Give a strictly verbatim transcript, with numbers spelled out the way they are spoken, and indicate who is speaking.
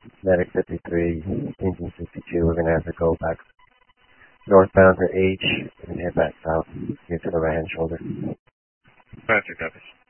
Speaker 1: Medic fifty-three, engine sixty-two, we're going to have to go back northbound to H and head back south into the right hand shoulder.
Speaker 2: Roger, copies.